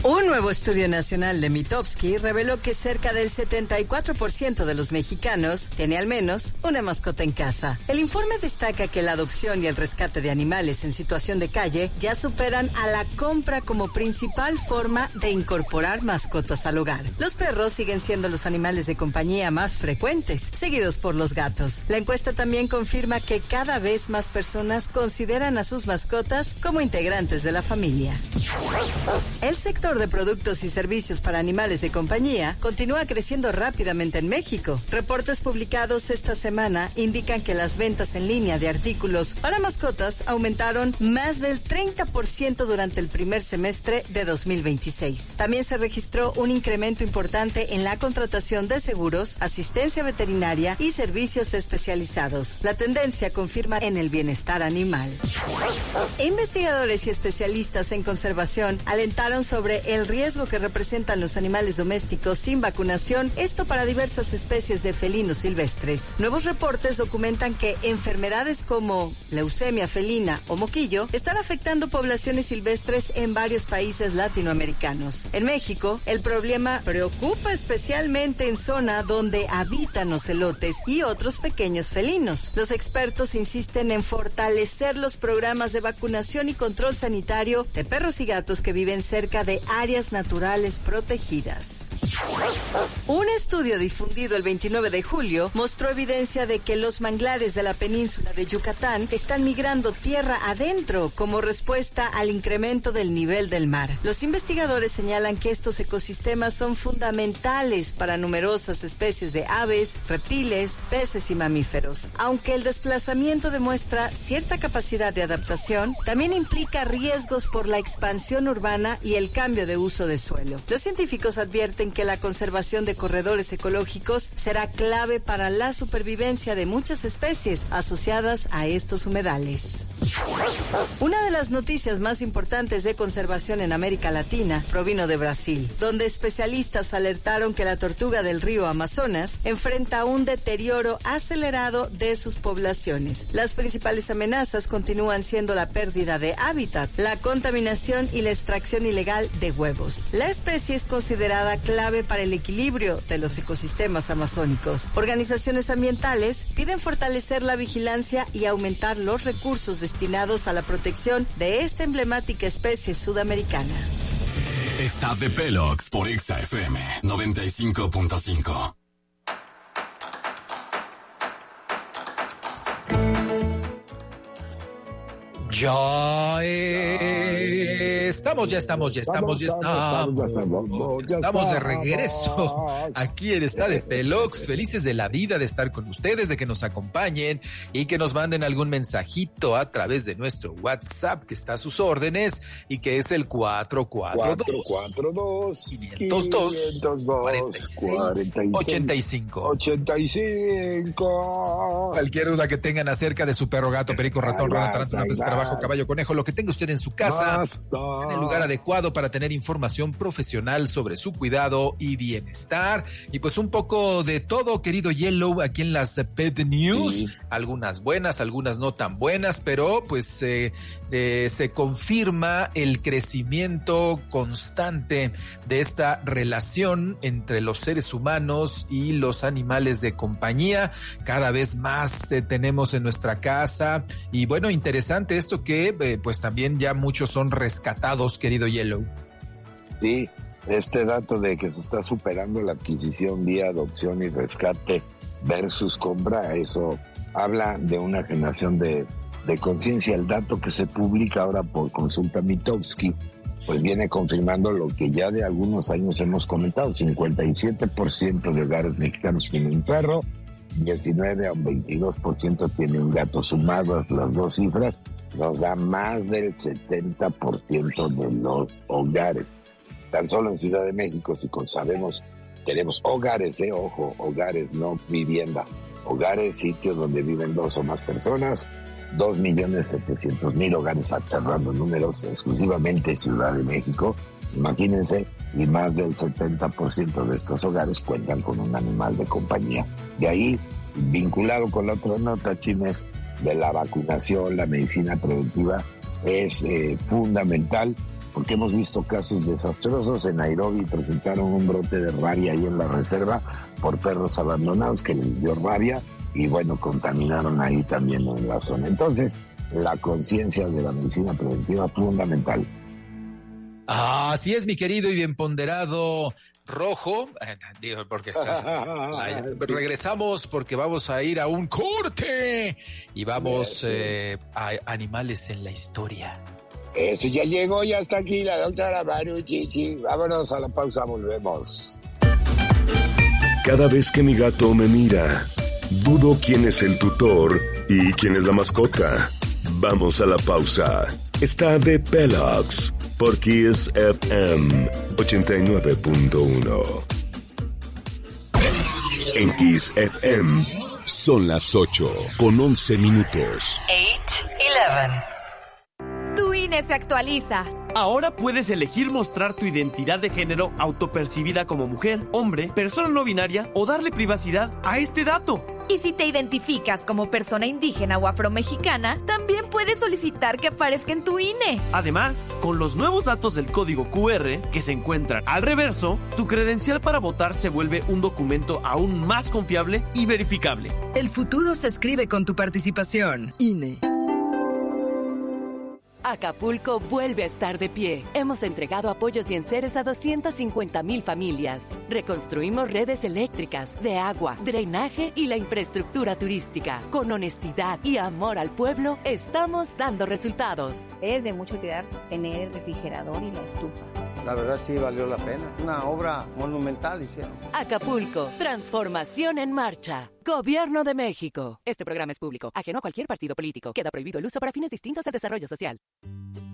Un nuevo estudio nacional de Mitofsky reveló que cerca del 74% de los mexicanos tiene al menos una mascota en casa. El informe destaca que la adopción y el rescate de animales en situación de calle ya superan a la compra como principal forma de incorporar mascotas al hogar. Los perros siguen siendo los animales de compañía más frecuentes, seguidos por los gatos. La encuesta también confirma que cada vez más personas consideran a sus mascotas como integrantes de la familia. El sector de productos y servicios para animales de compañía continúa creciendo rápidamente en México. Reportes publicados esta semana indican que las ventas en línea de artículos para mascotas aumentaron más del 30% durante el primer semestre de 2026. También se registró un incremento importante en la contratación de seguros, asistencia veterinaria y servicios especializados. La tendencia confirma en el bienestar animal. Investigadores y especialistas en conservación alentaron sobre el riesgo que representan los animales domésticos sin vacunación, esto para diversas especies de felinos silvestres. Nuevos reportes documentan que enfermedades como leucemia felina o moquillo están afectando poblaciones silvestres en varios países latinoamericanos. En México, el problema preocupa especialmente en zona donde habitan ocelotes y otros pequeños felinos. Los expertos insisten en fortalecer los programas de vacunación y control sanitario de perros y gatos que viven cerca de áreas naturales protegidas. Un estudio difundido el 29 de julio mostró evidencia de que los manglares de la península de Yucatán están migrando tierra adentro como respuesta al incremento del nivel del mar. Los investigadores señalan que estos ecosistemas son fundamentales para numerosas especies de aves, reptiles, peces y mamíferos. Aunque el desplazamiento demuestra cierta capacidad de adaptación, también implica riesgos por la expansión urbana y el cambio de uso de suelo. Los científicos advierten que la conservación de corredores ecológicos será clave para la supervivencia de muchas especies asociadas a estos humedales. Una de las noticias más importantes de conservación en América Latina provino de Brasil, donde especialistas alertaron que la tortuga del río Amazonas enfrenta un deterioro acelerado de sus poblaciones. Las principales amenazas continúan siendo la pérdida de hábitat, la contaminación y la extracción ilegal de huevos. La especie es considerada clave para el equilibrio de los ecosistemas amazónicos. Organizaciones ambientales piden fortalecer la vigilancia y aumentar los recursos destinados a la protección de esta emblemática especie sudamericana. Está de Pelox por Exa FM 95.5. Ya estamos de regreso aquí en Está de Pelox, felices de la vida de estar con ustedes, de que nos acompañen y que nos manden algún mensajito a través de nuestro WhatsApp que está a sus órdenes y que es el 442-502-46-85. Cualquier duda que tengan acerca de su perro, gato, perico, ratón, rana, tarántula, pez, escarabajo, caballo, conejo, lo que tenga usted en su casa, en el lugar adecuado para tener información profesional sobre su cuidado y bienestar. Y pues un poco de todo, querido Yellow, aquí en las Pet News. Sí. Algunas buenas, algunas no tan buenas, pero pues se confirma el crecimiento constante de esta relación entre los seres humanos y los animales de compañía. Cada vez más tenemos en nuestra casa. Y bueno, interesante esto que pues también ya muchos son rescatados, querido Yellow. Sí, este dato de que se está superando la adquisición vía adopción y rescate versus compra, eso habla de una generación de conciencia. El dato que se publica ahora por consulta Mitofsky pues viene confirmando lo que ya de algunos años hemos comentado. 57% de hogares mexicanos tienen un perro, 19 a un 22% tienen un gato. Sumadas las dos cifras, nos da más del 70% de los hogares. Tan solo en Ciudad de México, si sabemos, tenemos hogares, ojo, hogares, no vivienda. Hogares, sitios donde viven 2 o más personas, 2.700.000 hogares, cerrando números, exclusivamente Ciudad de México. Imagínense, y más del 70% de estos hogares cuentan con un animal de compañía. De ahí, vinculado con la otra nota, Chimes, de la vacunación, la medicina preventiva, es fundamental porque hemos visto casos desastrosos. En Nairobi presentaron un brote de rabia ahí en la reserva por perros abandonados que les dio rabia y bueno, contaminaron ahí también en la zona. Entonces, la conciencia de la medicina preventiva es fundamental. Así es, mi querido y bien ponderado Rojo. Digo, porque estás... Regresamos porque vamos a ir a un corte y vamos a Animales en la Historia. Eso ya llegó, ya está aquí la doctora Marucci. Vámonos a la pausa, volvemos. Cada vez que mi gato me mira, dudo quién es el tutor y quién es la mascota. Vamos a la pausa. Está de Pelox por Kiss FM 89.1. En Kiss FM son las 8:11. 8:11. Tu INE se actualiza. Ahora puedes elegir mostrar tu identidad de género autopercibida como mujer, hombre, persona no binaria o darle privacidad a este dato. Y si te identificas como persona indígena o afromexicana, también puedes solicitar que aparezca en tu INE. Además, con los nuevos datos del código QR que se encuentran al reverso, tu credencial para votar se vuelve un documento aún más confiable y verificable. El futuro se escribe con tu participación. INE. Acapulco vuelve a estar de pie. Hemos entregado apoyos y enseres a 250,000 familias. Reconstruimos redes eléctricas, de agua, drenaje y la infraestructura turística. Con honestidad y amor al pueblo, estamos dando resultados. Es de mucho cuidar tener el refrigerador y la estufa. La verdad sí valió la pena. Una obra monumental hicieron. Acapulco, transformación en marcha. Gobierno de México. Este programa es público, ajeno a cualquier partido político. Queda prohibido el uso para fines distintos al desarrollo social.